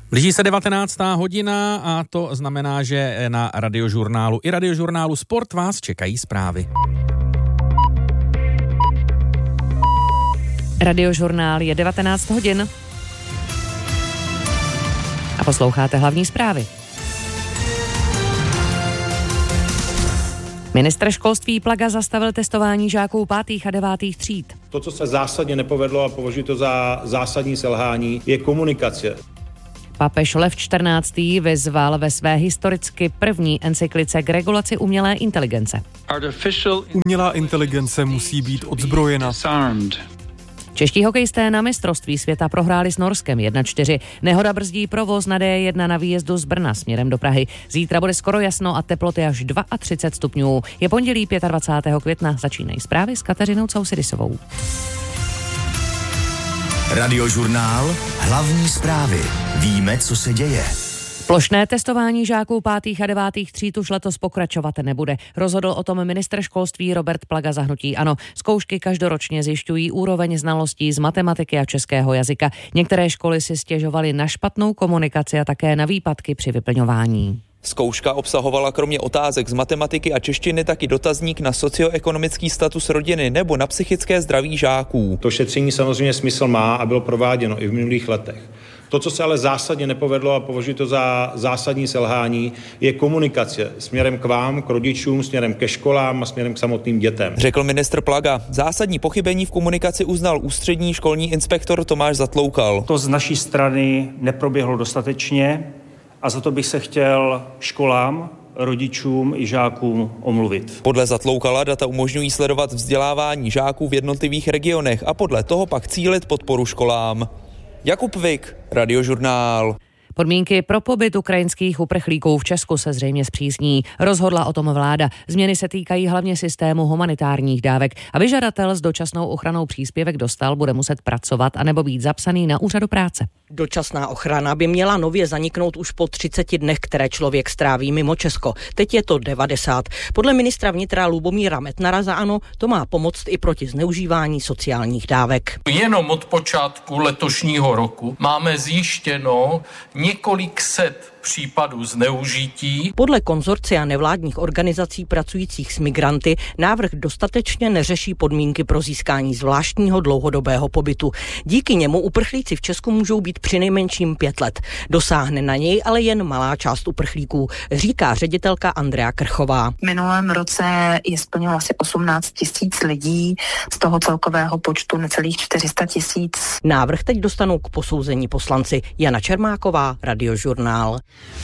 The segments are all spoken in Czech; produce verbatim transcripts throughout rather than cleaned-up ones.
Blíží se devatenáctá hodina a to znamená, že na Radiožurnálu i Radiožurnálu Sport vás čekají zprávy. Radiožurnál je devatenáct hodin a posloucháte hlavní zprávy. Ministr školství Plaga zastavil testování žáků pátých a devátých tříd. To, co se zásadně nepovedlo a považuji to za zásadní selhání, je komunikace. Papež Lev čtrnáctý vyzval ve své historicky první encyklice k regulaci umělé inteligence. Umělá inteligence musí být odzbrojena. Čeští hokejisté na mistrovství světa prohráli s Norskem jedna čtyři. Nehoda brzdí provoz na D jedna na výjezdu z Brna směrem do Prahy. Zítra bude skoro jasno a teploty až třicet dva stupňů. Je pondělí dvacátého pátého května. Začínají zprávy s Kateřinou Causidisovou. Radiožurnál, hlavní zprávy. Víme, co se děje. Plošné testování žáků pátých a devátých tříd už letos pokračovat nebude. Rozhodl o tom ministr školství Robert Plaga za hnutí ANO. Zkoušky každoročně zjišťují úroveň znalostí z matematiky a českého jazyka. Některé školy si stěžovaly na špatnou komunikaci a také na výpadky při vyplňování. Zkouška obsahovala kromě otázek z matematiky a češtiny taky dotazník na socioekonomický status rodiny nebo na psychické zdraví žáků. To šetření samozřejmě smysl má a bylo prováděno i v minulých letech. To, co se ale zásadně nepovedlo a považuji to za zásadní selhání, je komunikace směrem k vám, k rodičům, směrem ke školám a směrem k samotným dětem. Řekl ministr Plaga. Zásadní pochybení v komunikaci uznal ústřední školní inspektor Tomáš Zatloukal. To z naší strany neproběhlo dostatečně a za to bych se chtěl školám, rodičům i žákům omluvit. Podle Zatloukala data umožňují sledovat vzdělávání žáků v jednotlivých regionech a podle toho pak cílit podporu školám. Jakub Vik, Radiožurnál. Podmínky pro pobyt ukrajinských uprchlíků v Česku se zřejmě zpřísní. Rozhodla o tom vláda. Změny se týkají hlavně systému humanitárních dávek. Aby žadatel s dočasnou ochranou příspěvek dostal, bude muset pracovat anebo být zapsaný na úřadu práce. Dočasná ochrana by měla nově zaniknout už po třiceti dnech, které člověk stráví mimo Česko. Teď je to devadesát. Podle ministra vnitra Lubomíra Metnara za ANO to má pomoct i proti zneužívání sociálních dávek. Jenom od počátku letošního roku máme zjištěno několik set případů zneužití. Podle konzorcia nevládních organizací pracujících s migranty návrh dostatečně neřeší podmínky pro získání zvláštního dlouhodobého pobytu. Díky němu uprchlíci v Česku můžou být přinejmenším pět let. Dosáhne na něj ale jen malá část uprchlíků, říká ředitelka Andrea Krchová. V minulém roce je splnilo asi osmnáct tisíc lidí, z toho celkového počtu necelých čtyři sta tisíc. Návrh teď dostanou k posouzení poslanci. Jana Čermáková, Radiožurnál.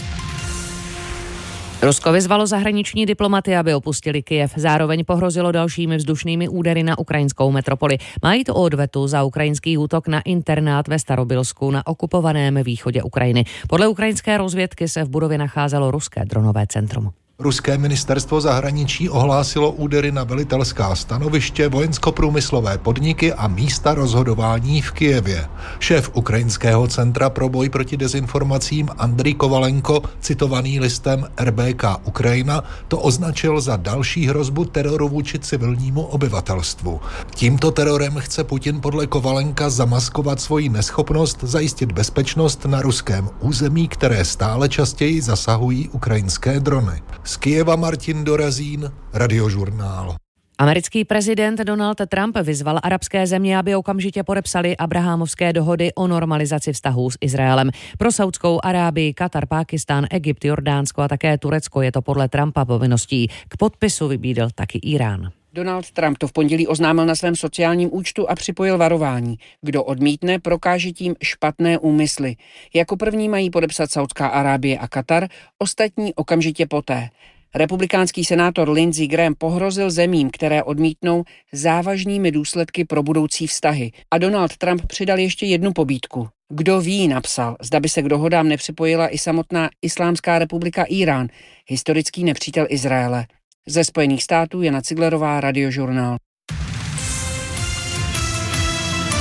Rusko vyzvalo zahraniční diplomaty, aby opustili Kyjev. Zároveň pohrozilo dalšími vzdušnými údery na ukrajinskou metropoli. Má jít o odvetu za ukrajinský útok na internát ve Starobilsku na okupovaném východě Ukrajiny. Podle ukrajinské rozvědky se v budově nacházelo ruské dronové centrum. Ruské ministerstvo zahraničí ohlásilo údery na velitelská stanoviště, vojensko-průmyslové podniky a místa rozhodování v Kyjevě. Šéf ukrajinského centra pro boj proti dezinformacím Andrij Kovalenko, citovaný listem R B K Ukrajina, to označil za další hrozbu teroru vůči civilnímu obyvatelstvu. Tímto terorem chce Putin podle Kovalenka zamaskovat svoji neschopnost zajistit bezpečnost na ruském území, které stále častěji zasahují ukrajinské drony. Z Kyjeva Martin Dorazín, Radiožurnál. Americký prezident Donald Trump vyzval arabské země, aby okamžitě podepsali abrahamovské dohody o normalizaci vztahů s Izraelem. Pro Saudskou Arábii, Katar, Pákistán, Egypt, Jordánsko a také Turecko je to podle Trumpa povinností. K podpisu vybídl taky Irán. Donald Trump to v pondělí oznámil na svém sociálním účtu a připojil varování. Kdo odmítne, prokáže tím špatné úmysly. Jako první mají podepsat Saudská Arábie a Katar, ostatní okamžitě poté. Republikánský senátor Lindsey Graham pohrozil zemím, které odmítnou, závažnými důsledky pro budoucí vztahy. A Donald Trump přidal ještě jednu pobídku. Kdo ví, napsal, zda by se k dohodám nepřipojila i samotná Islámská republika Irán, historický nepřítel Izraele. Ze Spojených států Jana Ciglerová, Radiožurnál.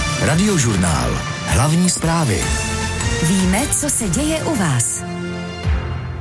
Radiožurnál. Hlavní zprávy. Víme, co se děje u vás.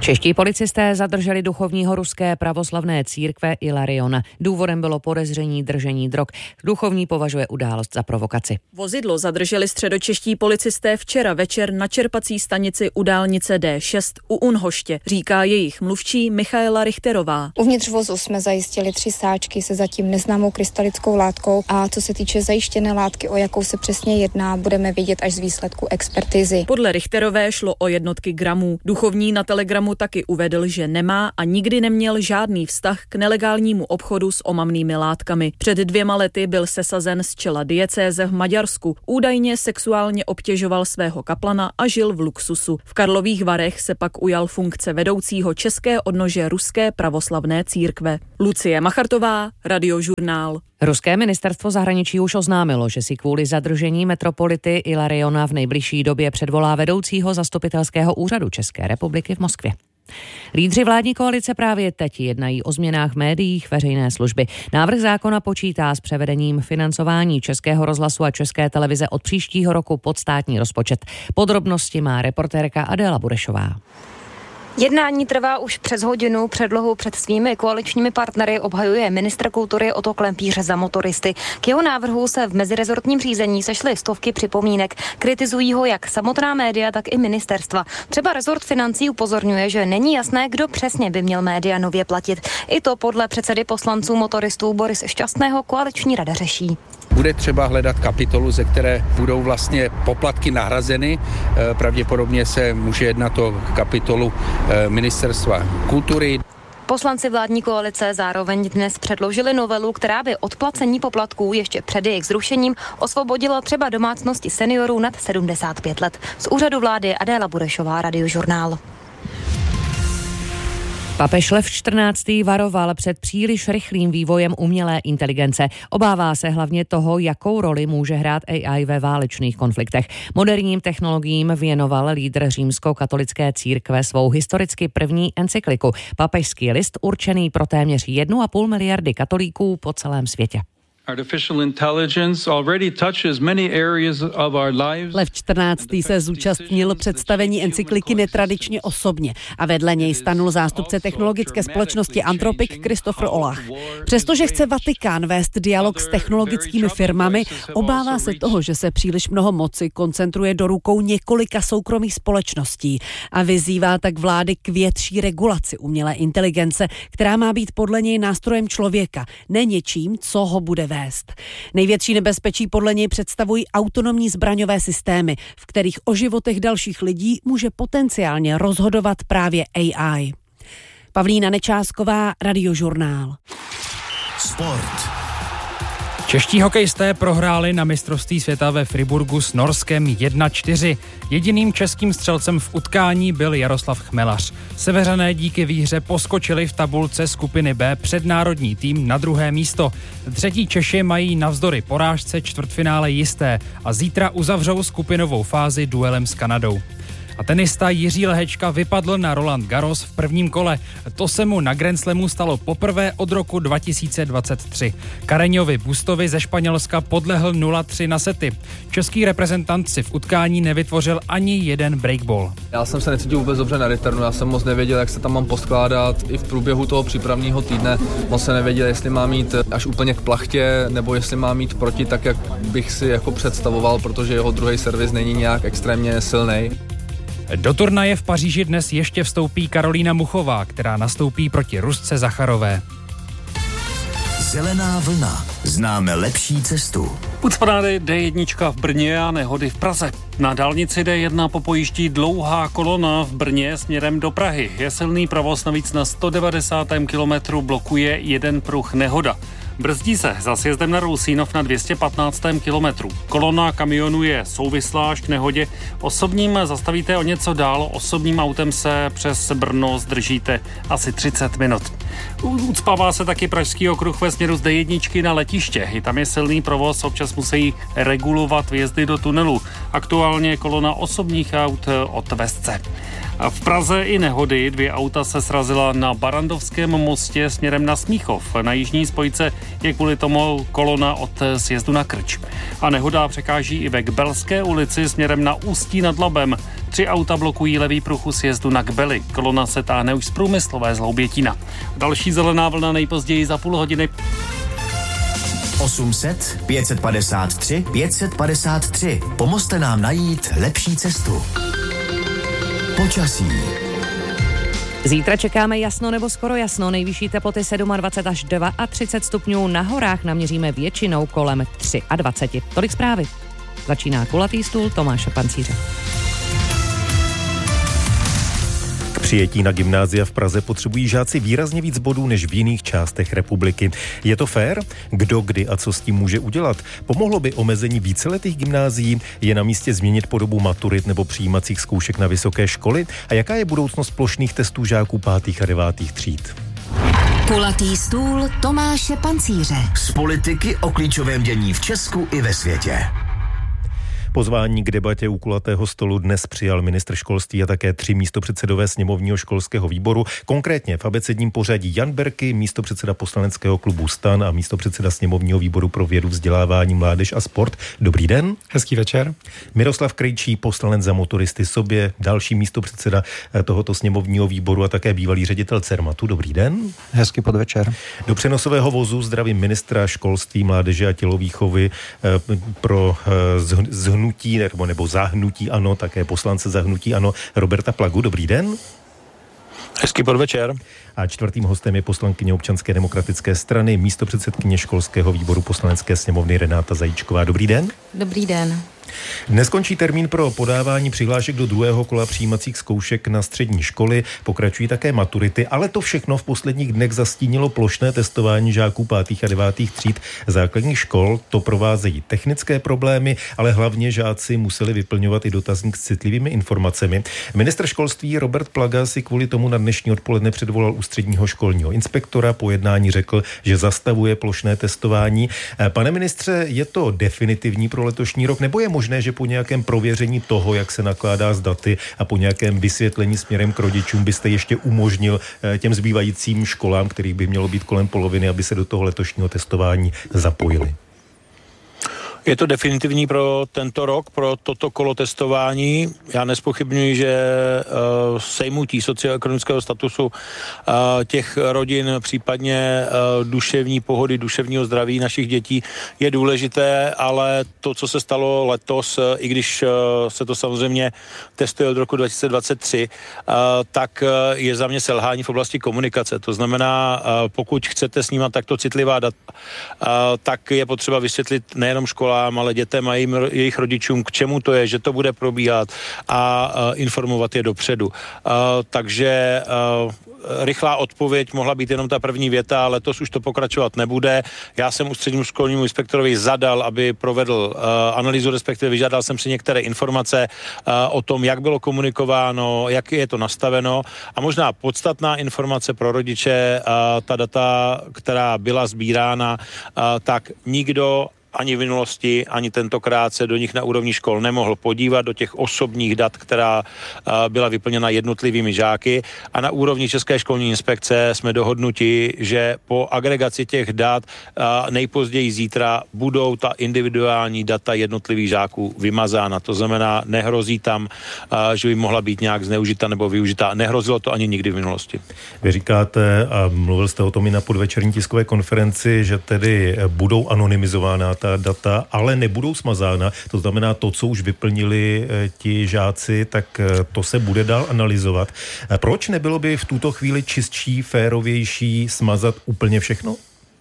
Čeští policisté zadrželi duchovního ruské pravoslavné církve Ilariona. Důvodem bylo podezření držení drog. Duchovní považuje událost za provokaci. Vozidlo zadrželi středočeští policisté včera večer na čerpací stanici u dálnice D šest u Unhoště, říká jejich mluvčí Michaela Richterová. Uvnitř vozu jsme zajistili tři sáčky se zatím neznámou krystalickou látkou a co se týče zajištěné látky, o jakou se přesně jedná, budeme vědět až z výsledku expertizy. Podle Richterové šlo o jednotky gramů. Duchovní na Telegramu taky uvedl, že nemá a nikdy neměl žádný vztah k nelegálnímu obchodu s omamnými látkami. Před dvěma lety byl sesazen z čela diecéze v Maďarsku. Údajně sexuálně obtěžoval svého kaplana a žil v luxusu. V Karlových Varech se pak ujal funkce vedoucího české odnože ruské pravoslavné církve. Lucie Machartová, Radiožurnál. Ruské ministerstvo zahraničí už oznámilo, že si kvůli zadržení metropolity Ilariona v nejbližší době předvolá vedoucího zastupitelského úřadu České republiky v Moskvě. Lídři vládní koalice právě teď jednají o změnách v médiích veřejné služby. Návrh zákona počítá s převedením financování Českého rozhlasu a České televize od příštího roku pod státní rozpočet. Podrobnosti má reportérka Adéla Burešová. Jednání trvá už přes hodinu. Předlohu před svými koaličními partnery obhajuje ministr kultury Otto Klempíř za motoristy. K jeho návrhu se v mezirezortním řízení sešly stovky připomínek. Kritizují ho jak samotná média, tak i ministerstva. Třeba rezort financí upozorňuje, že není jasné, kdo přesně by měl média nově platit. I to podle předsedy poslanců motoristů Boris Šťastného koaliční rada řeší. Bude třeba hledat kapitolu, ze které budou vlastně poplatky nahrazeny. Pravděpodobně se může jednat o kapitolu ministerstva kultury. Poslanci vládní koalice zároveň dnes předložili novelu, která by od placení poplatků ještě před jejich zrušením osvobodila třeba domácnosti seniorů nad sedmdesát pět let. Z úřadu vlády Adéla Burešová, Radiožurnál. Papež Lev čtrnáctý varoval před příliš rychlým vývojem umělé inteligence. Obává se hlavně toho, jakou roli může hrát A I ve válečných konfliktech. Moderním technologiím věnoval lídr římskokatolické církve svou historicky první encykliku. Papežský list určený pro téměř jednu a půl miliardy katolíků po celém světě. Lev čtrnáctý se zúčastnil představení encykliky netradičně osobně a vedle něj stanul zástupce technologické společnosti Anthropic Christopher Olach. Přestože chce Vatikán vést dialog s technologickými firmami, obává se toho, že se příliš mnoho moci koncentruje do rukou několika soukromých společností a vyzývá tak vlády k větší regulaci umělé inteligence, která má být podle něj nástrojem člověka, ne něčím, co ho bude vést. Největší nebezpečí podle něj představují autonomní zbraňové systémy, v kterých o životech dalších lidí může potenciálně rozhodovat právě A I. Pavlína Nečásková, Radiožurnál. Sport. Čeští hokejisté prohráli na mistrovství světa ve Friburgu s Norskem jedna čtyři. Jediným českým střelcem v utkání byl Jaroslav Chmelař. Seveřané díky výhře poskočili v tabulce skupiny B před národní tým na druhé místo. Třetí Češi mají navzdory porážce čtvrtfinále jisté a zítra uzavřou skupinovou fázi duelem s Kanadou. A tenista Jiří Lehečka vypadl na Roland Garros v prvním kole. To se mu na Grand Slamu stalo poprvé od roku dva tisíce dvacet tři. Kareňovi Bustovi ze Španělska podlehl nula tři na sety. Český reprezentant si v utkání nevytvořil ani jeden breakball. Já jsem se necítil vůbec dobře na returnu, já jsem moc nevěděl, jak se tam mám poskládat. I v průběhu toho přípravného týdne moc se nevěděl, jestli mám mít až úplně k plachtě, nebo jestli mám mít proti tak, jak bych si jako představoval, protože jeho druhý servis není nějak extrémně silný. Do turnaje v Paříži dnes ještě vstoupí Karolína Muchová, která nastoupí proti Rusce Zacharové. Zelená vlna. Známe lepší cestu. Ucpanády D jedna v Brně a nehody v Praze. Na dálnici D jedna popojíždí dlouhá kolona v Brně směrem do Prahy. Je silný provoz, navíc na sto devadesátém kilometru blokuje jeden pruh nehoda. Brzdí se za sjezdem na Rousínov na dvě stě patnáctém kilometru. Kolona kamionů je souvislá až k nehodě. Osobním zastavíte o něco dál, osobním autem se přes Brno zdržíte asi třicet minut. Ucpává se taky pražský okruh ve směru z D jedna na letiště. I tam je silný provoz, občas musí regulovat vjezdy do tunelu. Aktuálně kolona osobních aut od Vesce. A v Praze i nehody. Dvě auta se srazila na Barandovském mostě směrem na Smíchov. Na jižní spojce je kvůli tomu kolona od sjezdu na Krč. A nehoda překáží i ve Kbelské ulici směrem na Ústí nad Labem. Tři auta blokují levý pruh u sjezdu na Kbely. Kolona se táhne už z Průmyslové z Hloubětína. Další zelená vlna nejpozději za půl hodiny. osm set, pět set padesát tři, pět set padesát tři. Pomozte nám najít lepší cestu. Počasí. Zítra čekáme jasno nebo skoro jasno, nejvyšší teploty dvacet sedm až třicet dva stupňů, na horách naměříme většinou kolem dvacet tři. Tolik zprávy. Začíná kulatý stůl Tomáše Pancíře. K přijetí na gymnázia v Praze potřebují žáci výrazně víc bodů než v jiných částech republiky. Je to fér? Kdo, kdy a co s tím může udělat? Pomohlo by omezení víceletých gymnázií? Je na místě změnit podobu maturit nebo přijímacích zkoušek na vysoké školy? A jaká je budoucnost plošných testů žáků pátých a devátých tříd? Kulatý stůl Tomáše Pancíře. Z politiky o klíčovém dění v Česku i ve světě. Pozvání k debatě u kulatého stolu dnes přijal ministr školství a také tři místopředsedové sněmovního školského výboru. Konkrétně v abecedním pořadí Jan Berki, místopředseda poslaneckého klubu STAN a místopředseda sněmovního výboru pro vědu, vzdělávání, mládež a sport. Dobrý den. Hezký večer. Miroslav Krejčí, poslanec za motoristy Sobě, další místopředseda tohoto sněmovního výboru a také bývalý ředitel Cermatu. Dobrý den. Hezký podvečer. Do přenosového vozu zdravím ministra školství, mládeže a tělovýchovy pro zhnutí hnutí nebo, nebo zahnutí ANO, také poslance zahnutí ANO Roberta Plagu. Dobrý den. Hezký podvečer. A čtvrtým hostem je poslankyně Občanské demokratické strany, místopředsedkyně školského výboru Poslanecké sněmovny Renáta Zajíčková. Dobrý den. Dobrý den. Dnes končí termín pro podávání přihlášek do druhého kola přijímacích zkoušek na střední školy, pokračují také maturity, ale to všechno v posledních dnech zastínilo plošné testování žáků pátých a devátých tříd základních škol. To provázejí technické problémy, ale hlavně žáci museli vyplňovat i dotazník s citlivými informacemi. Ministr školství Robert Plaga si kvůli tomu na dnešní odpoledne předvolal ústředního školního inspektora. Po jednání řekl, že zastavuje plošné testování. Pane ministře, je to definitivní pro letošní rok, nebo je možné, že po nějakém prověření toho, jak se nakládá s daty a po nějakém vysvětlení směrem k rodičům byste ještě umožnil těm zbývajícím školám, kterých by mělo být kolem poloviny, aby se do toho letošního testování zapojili? Je to definitivní pro tento rok, pro toto kolo testování. Já nezpochybňuji, že uh, sejmutí socioekonomického statusu uh, těch rodin, případně uh, duševní pohody, duševního zdraví našich dětí je důležité, ale to, co se stalo letos, uh, i když uh, se to samozřejmě testuje od roku dva tisíce dvacet tři, uh, tak uh, je za mě selhání v oblasti komunikace. To znamená, uh, pokud chcete snímat takto citlivá data, uh, tak je potřeba vysvětlit nejenom školám, ale dětem a jim, jejich rodičům, k čemu to je, že to bude probíhat a uh, informovat je dopředu. Uh, takže uh, rychlá odpověď mohla být jenom ta první věta, letos už to pokračovat nebude. Já jsem ústřednímu školnímu inspektorovi zadal, aby provedl uh, analýzu, respektive vyžádal jsem si některé informace uh, o tom, jak bylo komunikováno, jak je to nastaveno a možná podstatná informace pro rodiče, uh, ta data, která byla sbírána, uh, tak nikdo ani v minulosti, ani tentokrát se do nich na úrovni škol nemohl podívat, do těch osobních dat, která uh, byla vyplněna jednotlivými žáky. A na úrovni České školní inspekce jsme dohodnuti, že po agregaci těch dat uh, nejpozději zítra budou ta individuální data jednotlivých žáků vymazána. To znamená, nehrozí tam, uh, že by mohla být nějak zneužita nebo využita. Nehrozilo to ani nikdy v minulosti. Vy říkáte, a mluvil jste o tom i na podvečerní tiskové konferenci, že tedy budou anonymizována ta data, ale nebudou smazána. To znamená, to, co už vyplnili e, ti žáci, tak e, to se bude dál analyzovat. E, proč nebylo by v tuto chvíli čistší, férovější smazat úplně všechno?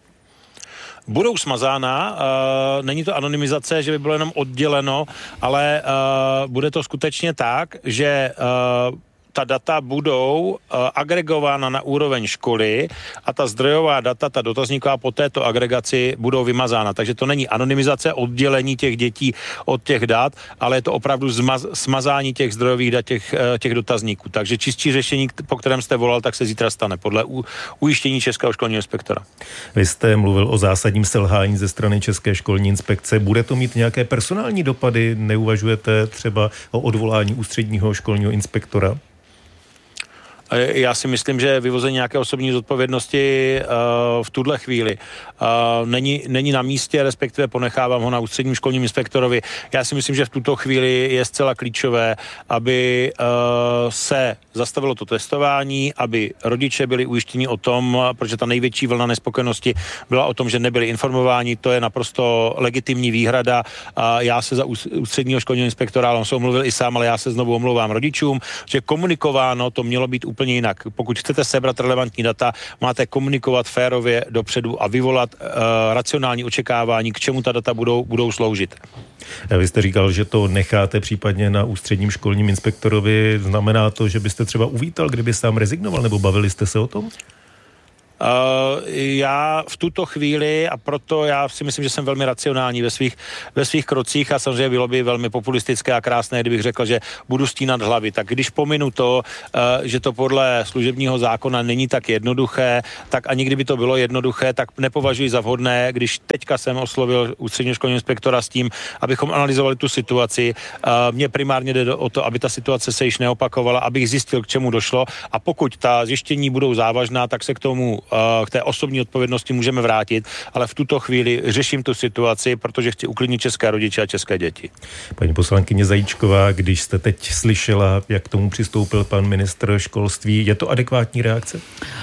Budou smazána, uh, není to anonymizace, že by bylo jenom odděleno, ale uh, bude to skutečně tak, že uh, ta data budou uh, agregována na úroveň školy a ta zdrojová data, ta dotazníková po této agregaci budou vymazána. Takže to není anonymizace, oddělení těch dětí od těch dat, ale je to opravdu zmaz, smazání těch zdrojových dat, těch, uh, těch dotazníků. Takže čistší řešení, po kterém jste volal, tak se zítra stane podle u, ujištění Českého školního inspektora. Vy jste mluvil o zásadním selhání ze strany České školní inspekce. Bude to mít nějaké personální dopady? Neuvažujete třeba o odvolání ústředního školního inspektora? Já si myslím, že vyvození nějaké osobní zodpovědnosti v tuhle chvíli není, není na místě, respektive ponechávám ho na ústředním školním inspektorovi. Já si myslím, že v tuto chvíli je zcela klíčové, aby se zastavilo to testování, aby rodiče byli ujištěni o tom, protože ta největší vlna nespokojenosti byla o tom, že nebyli informováni, to je naprosto legitimní výhrada. Já se za ústředního školního inspektora, on se omluvil i sám, ale já se znovu omlouvám rodičům, že komunikováno to mělo být úplně jinak. Pokud chcete sebrat relevantní data, máte komunikovat férově dopředu a vyvolat uh, racionální očekávání, k čemu ta data budou, budou sloužit. Vy jste říkal, že to necháte případně na ústředním školním inspektorovi. Znamená to, že byste třeba uvítal, kdyby sám rezignoval, nebo bavili jste se o tom? Uh, já v tuto chvíli, a proto já si myslím, že jsem velmi racionální ve svých, ve svých krocích a samozřejmě bylo by velmi populistické a krásné, kdybych řekl, že budu stínat hlavy. Tak když pominu to, uh, že to podle služebního zákona není tak jednoduché, tak ani kdyby to bylo jednoduché, tak nepovažuji za vhodné, když teďka jsem oslovil ústředního školního inspektora s tím, abychom analyzovali tu situaci. Uh, mně primárně jde o to, aby ta situace se již neopakovala, abych zjistil, k čemu došlo, a pokud ta zjištění budou závažná, tak se k tomu k té osobní odpovědnosti můžeme vrátit, ale v tuto chvíli řeším tu situaci, protože chci uklidnit české rodiče a české děti. Paní poslankyně Zajíčková, když jste teď slyšela, jak k tomu přistoupil pan ministr školství, je to adekvátní reakce?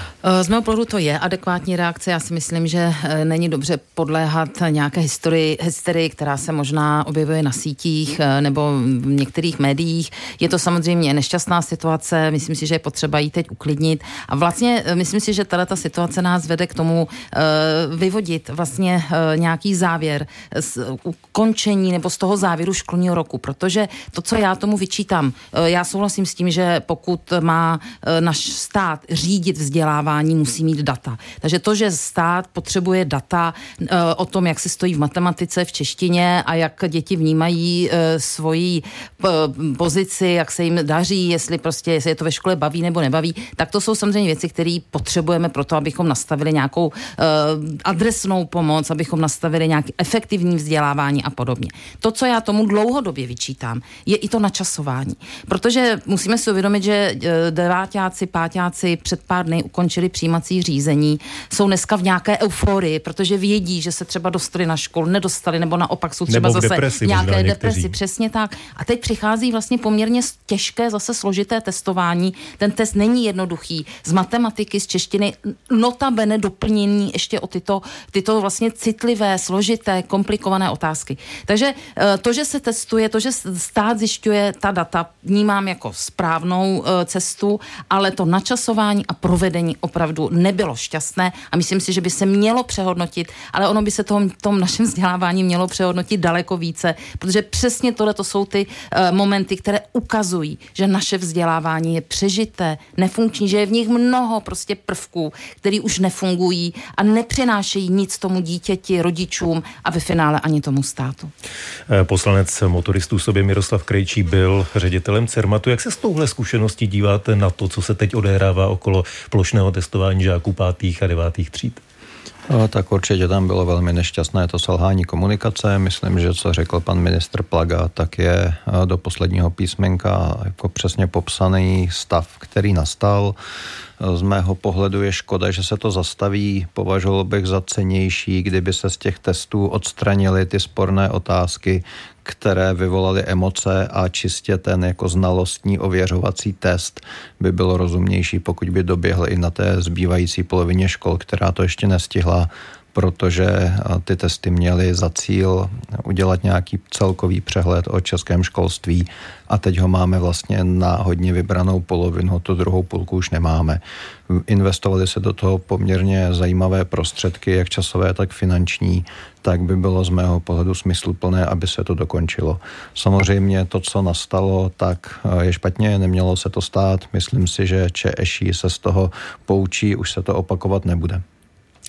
Z mého pohledu to je adekvátní reakce. Já si myslím, že není dobře podléhat nějaké historii, hysterii, která se možná objevuje na sítích nebo v některých médiích. Je to samozřejmě nešťastná situace, myslím si, že je potřeba ji teď uklidnit. A vlastně myslím si, že tato situace nás vede k tomu vyvodit vlastně nějaký závěr z ukončení nebo z toho závěru školního roku, protože to, co já tomu vyčítám, já souhlasím s tím, že pokud má náš stát řídit vzdělávání, musí mít data. Takže to, že stát potřebuje data uh, o tom, jak se stojí v matematice, v češtině a jak děti vnímají uh, svoji uh, pozici, jak se jim daří, jestli prostě, jestli je to ve škole baví nebo nebaví, tak to jsou samozřejmě věci, které potřebujeme pro to, abychom nastavili nějakou uh, adresnou pomoc, abychom nastavili nějaké efektivní vzdělávání a podobně. To, co já tomu dlouhodobě vyčítám, je i to načasování. Protože musíme si uvědomit, že uh, deváťáci, páťáci před pár dny ukončili přijímací řízení, jsou dneska v nějaké euforii, protože vědí, že se třeba dostali na školu, nedostali, nebo naopak jsou třeba zase depresi, nějaké depresi, přesně tak. A teď přichází vlastně poměrně těžké, zase složité testování. Ten test není jednoduchý. Z matematiky, z češtiny, notabene doplnění ještě o tyto, tyto vlastně citlivé, složité, komplikované otázky. Takže to, že se testuje, to, že stát zjišťuje ta data, vnímám jako správnou cestu, ale to načasování a provedení opravdu nebylo šťastné a myslím si, že by se mělo přehodnotit, ale ono by se tom, tom našem vzdělávání mělo přehodnotit daleko více, protože přesně tohle to jsou ty uh, momenty, které ukazují, že naše vzdělávání je přežité, nefunkční, že je v nich mnoho prostě prvků, které už nefungují a nepřinášejí nic tomu dítěti, rodičům a ve finále ani tomu státu. Poslanec motoristů sobě Miroslav Krejčí byl ředitelem Cermatu. Jak se s touhle zkušeností díváte na to, co se teď odehrává okolo plošného testování žáků pátých a devátých tříd? No, tak určitě tam bylo velmi nešťastné to selhání komunikace. Myslím, že co řekl pan ministr Plaga, tak je do posledního písmenka jako přesně popsaný stav, který nastal. Z mého pohledu je škoda, že se to zastaví. Považoval bych za cennější, kdyby se z těch testů odstranily ty sporné otázky, které vyvolaly emoce, a čistě ten jako znalostní ověřovací test by bylo rozumnější, pokud by doběhl i na té zbývající polovině škol, která to ještě nestihla, protože ty testy měly za cíl udělat nějaký celkový přehled o českém školství a teď ho máme vlastně na hodně vybranou polovinu, tu druhou půlku už nemáme. Investovali se do toho poměrně zajímavé prostředky, jak časové, tak finanční, tak by bylo z mého pohledu smysluplné, aby se to dokončilo. Samozřejmě to, co nastalo, tak je špatně, nemělo se to stát. Myslím si, že ČŠI se z toho poučí, už se to opakovat nebude.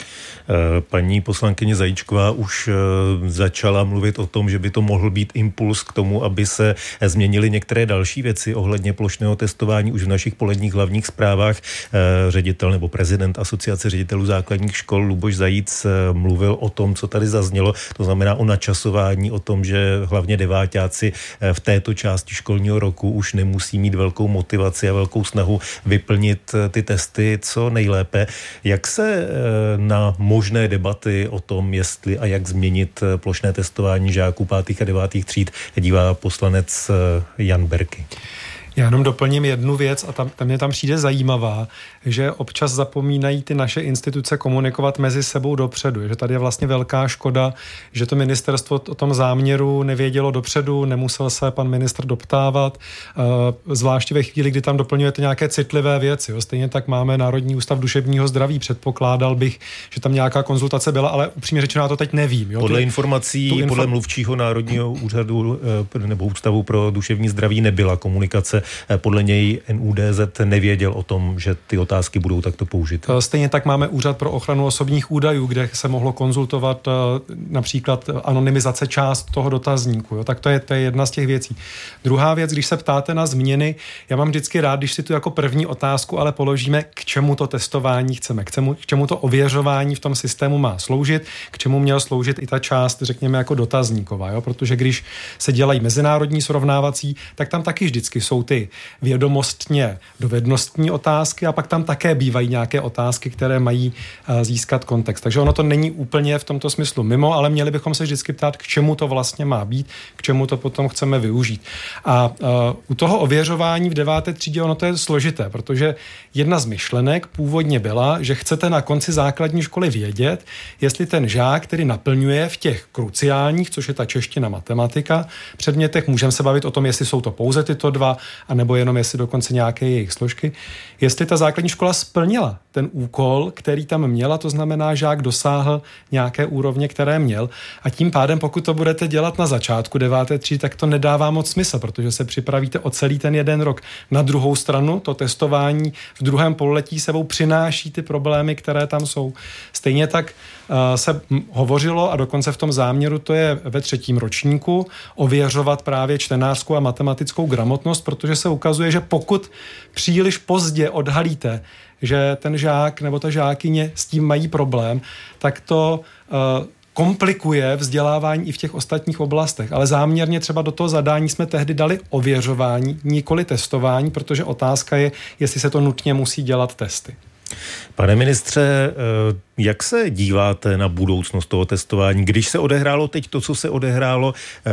Paní poslankyně Zajíčková už začala mluvit o tom, že by to mohl být impuls k tomu, aby se změnily některé další věci ohledně plošného testování už v našich poledních hlavních zprávách. Ředitel nebo prezident Asociace ředitelů základních škol Luboš Zajíc mluvil o tom, co tady zaznělo, to znamená o načasování, o tom, že hlavně deváťáci v této části školního roku už nemusí mít velkou motivaci a velkou snahu vyplnit ty testy co nejlépe. Jak se na možné debaty o tom, jestli a jak změnit plošné testování žáků pátých a devátých tříd dívá poslanec Jan Berki? Já jenom doplním jednu věc a tam, tam mě tam přijde zajímavá, že občas zapomínají ty naše instituce komunikovat mezi sebou dopředu. Že tady je vlastně velká škoda, že to ministerstvo o tom záměru nevědělo dopředu, nemusel se pan ministr doptávat, zvláště ve chvíli, kdy tam doplňujete nějaké citlivé věci. Stejně tak máme Národní ústav duševního zdraví. Předpokládal bych, že tam nějaká konzultace byla, ale upřímně řečeno já to teď nevím. Jo? Podle tu, informací, tu podle mluvčího Národního úřadu nebo Ústavu pro duševní zdraví nebyla komunikace. Podle něj N U D Z nevěděl o tom, že ty otázky budou takto použity. Stejně tak máme Úřad pro ochranu osobních údajů, kde se mohlo konzultovat například anonymizace část toho dotazníku. Jo? Tak to je, to je jedna z těch věcí. Druhá věc, když se ptáte na změny, já mám vždycky rád, když si tu jako první otázku ale položíme, k čemu to testování chceme, k čemu, k čemu to ověřování v tom systému má sloužit, k čemu měl sloužit i ta část, řekněme, jako dotazníková. Jo? Protože když se dělají mezinárodní srovnávací, tak tam taky vždycky jsou ty vědomostně dovednostní otázky a pak tam také bývají nějaké otázky, které mají uh, získat kontext. Takže ono to není úplně v tomto smyslu mimo, ale měli bychom se vždycky ptát, k čemu to vlastně má být, k čemu to potom chceme využít. A uh, u toho ověřování v deváté třídě ono to je složité, protože jedna z myšlenek původně byla, že chcete na konci základní školy vědět, jestli ten žák, který naplňuje v těch kruciálních, což je ta čeština, matematika, předmětech, můžeme se bavit o tom, jestli jsou to pouze tyto dva, anebo jenom jestli dokonce nějaké jejich složky, jestli ta základní škola splnila ten úkol, který tam měla, to znamená, žák dosáhl nějaké úrovně, které měl. A tím pádem, pokud to budete dělat na začátku deváté třídy, tak to nedává moc smysl, protože se připravíte o celý ten jeden rok. Na druhou stranu to testování v druhém pololetí sebou přináší ty problémy, které tam jsou. Stejně tak uh, se hovořilo, a dokonce v tom záměru to je ve třetím ročníku, ověřovat právě čtenářskou a matematickou gramotnost, protože se ukazuje, že pokud příliš pozdě odhalíte, že ten žák nebo ta žákyně s tím mají problém, tak to uh, komplikuje vzdělávání i v těch ostatních oblastech. Ale záměrně třeba do toho zadání jsme tehdy dali ověřování, nikoli testování, protože otázka je, jestli se to nutně musí dělat testy. Pane ministře, jak se díváte na budoucnost toho testování? Když se odehrálo teď to, co se odehrálo,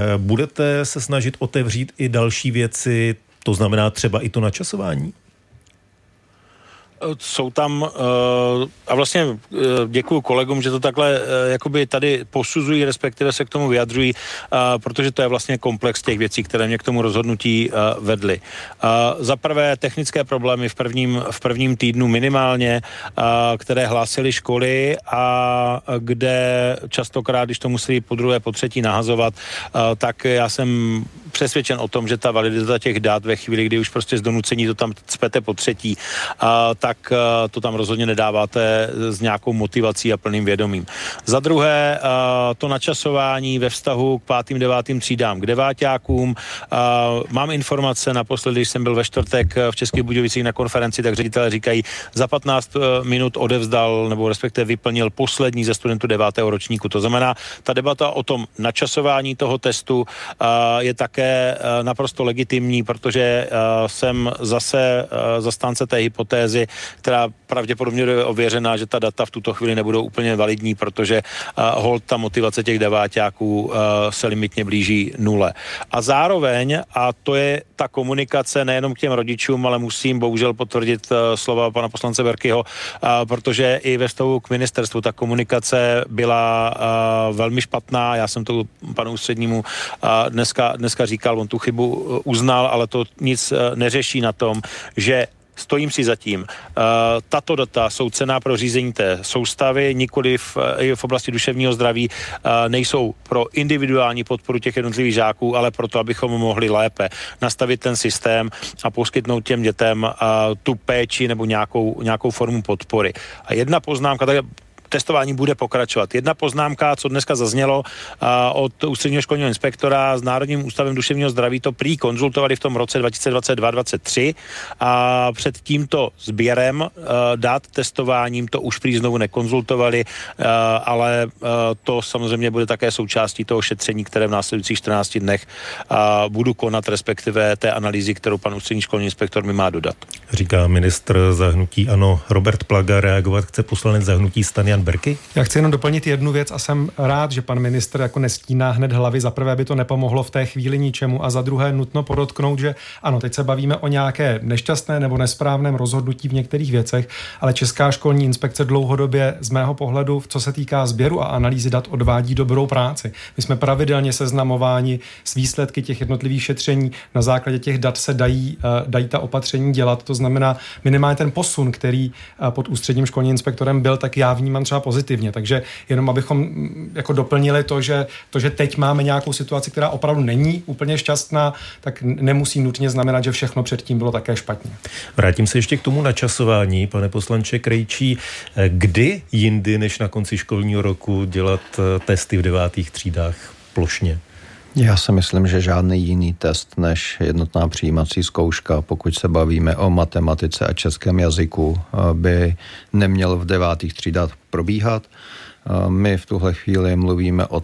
budete se snažit otevřít i další věci, to znamená třeba i to načasování? Jsou tam, a vlastně děkuju kolegům, že to takhle jakoby tady posuzují, respektive se k tomu vyjadřují, protože to je vlastně komplex těch věcí, které mě k tomu rozhodnutí vedly. Za prvé technické problémy v prvním, v prvním týdnu minimálně, které hlásily školy a kde častokrát, když to museli po druhé, po třetí nahazovat, tak já jsem přesvědčen o tom, že ta validita těch dat ve chvíli, kdy už prostě z donucení to tam cpete po třetí, tak to tam rozhodně nedáváte s nějakou motivací a plným vědomím. Za druhé, to načasování ve vztahu k pátým, devátým třídám, k deváťákům. Mám informace, naposledy, když jsem byl ve čtvrtek v Českých Budějovicích na konferenci, tak ředitelé říkají, za patnáct minut odevzdal nebo respektive vyplnil poslední ze studentů devátého ročníku. To znamená, ta debata o tom načasování toho testu je také naprosto legitimní, protože jsem zase zastánce té hypotézy, která pravděpodobně je ověřená, že ta data v tuto chvíli nebudou úplně validní, protože uh, hold ta motivace těch deváťáků uh, se limitně blíží nule. A zároveň, a to je ta komunikace nejenom k těm rodičům, ale musím bohužel potvrdit uh, slova pana poslance Berkyho, uh, protože i ve vztahu k ministerstvu ta komunikace byla uh, velmi špatná. Já jsem to panu ústřednímu uh, dneska, dneska říkal, on tu chybu uh, uznal, ale to nic uh, neřeší na tom, že stojím si za tím. Tato data jsou cenná pro řízení té soustavy, nikoli v, v oblasti duševního zdraví, nejsou pro individuální podporu těch jednotlivých žáků, ale proto, abychom mohli lépe nastavit ten systém a poskytnout těm dětem tu péči nebo nějakou, nějakou formu podpory. A jedna poznámka, tak testování bude pokračovat. Jedna poznámka, co dneska zaznělo od ústředního školního inspektora s Národním ústavem duševního zdraví, to prý konzultovali v tom roce dva tisíce dvacet dva dvacet tři a před tímto sběrem dat testováním to už prý znovu nekonzultovali, ale to samozřejmě bude také součástí toho šetření, které v následujících čtrnácti dnech budu konat, respektive té analýzy, kterou pan ústřední školní inspektor mi má dodat. Říká ministr za hnutí ANO Robert Plaga. Reagovat chce poslanec za hnutí STAN Jan Berki? Já chci jenom doplnit jednu věc a jsem rád, že pan ministr jako nestíná hned hlavy. Za prvé by to nepomohlo v té chvíli ničemu a za druhé nutno podotknout, že ano, teď se bavíme o nějaké nešťastné nebo nesprávném rozhodnutí v některých věcech, ale Česká školní inspekce dlouhodobě z mého pohledu, co se týká sběru a analýzy dat, odvádí dobrou práci. My jsme pravidelně seznamováni s výsledky těch jednotlivých šetření, na základě těch dat se dají, dají ta opatření dělat. To znamená minimálně ten posun, který pod ústředním školním inspektorem byl, tak já vnímám třeba pozitivně. Takže jenom abychom jako doplnili to, že to, že teď máme nějakou situaci, která opravdu není úplně šťastná, tak nemusí nutně znamenat, že všechno předtím bylo také špatně. Vrátím se ještě k tomu načasování, pane poslanče Krejčí. Kdy jindy než na konci školního roku dělat testy v devátých třídách plošně? Já si myslím, že žádný jiný test než jednotná přijímací zkouška, pokud se bavíme o matematice a českém jazyku, by neměl v devátých třídách probíhat. My v tuhle chvíli mluvíme o